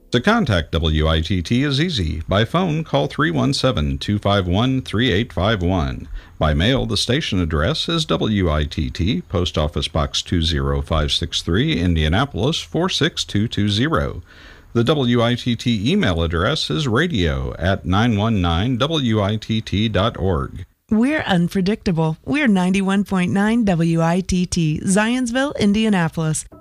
To contact WITT is easy. By phone, call 317-251-3851. By mail, the station address is WITT, Post Office Box 20563, Indianapolis 46220. The WITT email address is radio@919witt.org. We're unpredictable. We're 91.9 WITT, Zionsville, Indianapolis.